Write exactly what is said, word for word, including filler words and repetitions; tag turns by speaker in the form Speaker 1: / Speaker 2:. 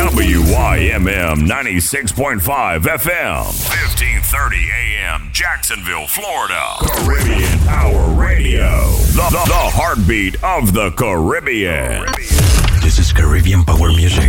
Speaker 1: W Y M M ninety-six point five F M, fifteen thirty A M, Jacksonville, Florida. Caribbean Power Radio, the, the, the heartbeat of the Caribbean.
Speaker 2: This is Caribbean Power Music.